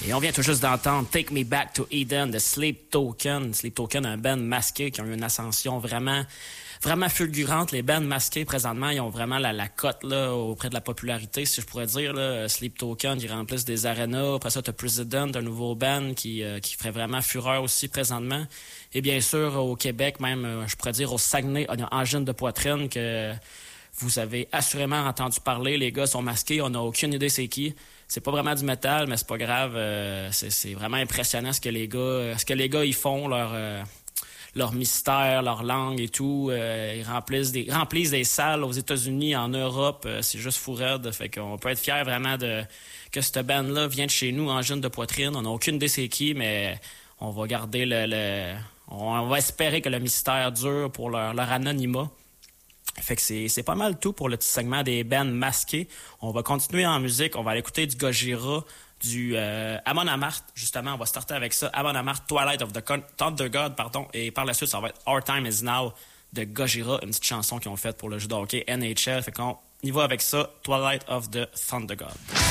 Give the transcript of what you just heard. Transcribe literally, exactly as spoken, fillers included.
Et on vient tout juste d'entendre Take Me Back to Eden de Sleep Token. Sleep Token, un band masqué qui a eu une ascension vraiment, vraiment fulgurante. Les bands masqués, présentement, ils ont vraiment la, la cote là, auprès de la popularité, si je pourrais dire. Là. Sleep Token, ils remplissent des arénas. Après ça, t'as President, un nouveau band qui, euh, qui ferait vraiment fureur aussi présentement. Et bien sûr, au Québec, même, euh, je pourrais dire au Saguenay, on a Angine de poitrine que vous avez assurément entendu parler. Les gars sont masqués, on n'a aucune idée c'est qui. C'est pas vraiment du métal, mais c'est pas grave. Euh, c'est, c'est vraiment impressionnant ce que les gars, ce que les gars ils font, leur euh, leur mystère, leur langue et tout. Euh, ils remplissent des remplissent des salles aux États-Unis, en Europe. Euh, c'est juste fou raide. Fait qu'on peut être fiers vraiment de que cette band-là vient de chez nous, Angine de poitrine. On n'a aucune idée c'est qui, mais on va garder le, le on va espérer que le mystère dure pour leur, leur anonymat. Fait que c'est, c'est pas mal tout pour le petit segment des bands masqués. On va continuer en musique. On va aller écouter du Gojira, du euh, Amon Amarth. Justement, on va starter avec ça. Amon Amarth, Twilight of the Con- Thunder God, pardon. Et par la suite, ça va être Our Time Is Now de Gojira, une petite chanson qu'ils ont faite pour le jeu de hockey N H L. Fait qu'on y va avec ça, Twilight of the Thunder God.